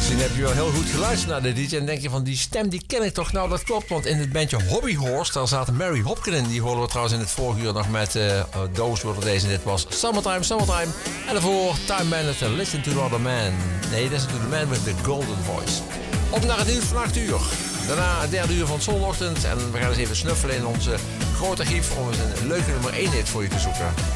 Misschien heb je wel heel goed geluisterd naar de DJ en denk je van die stem die ken ik toch? Nou dat klopt, want in het bandje Hobby Horse daar zaten Mary Hopkin in. Die hoorden we trouwens in het vorige uur nog met Doos worden deze en dit was Summertime, Summertime. En daarvoor Time Bandit en Listen to the Other Man. Nee, Listen to the Man with the Golden Voice. Op naar het nieuws van 8 uur. Daarna het derde uur van zondagochtend en we gaan eens even snuffelen in onze grote archief om eens een leuke nummer 1 hit voor je te zoeken.